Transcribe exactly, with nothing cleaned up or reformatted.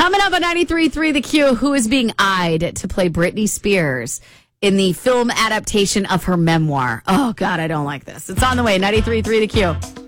Coming up on ninety-three point three The Q, who is being eyed to play Britney Spears in the film adaptation of her memoir? Oh, God, I don't like this. It's on the way. ninety-three point three The Q.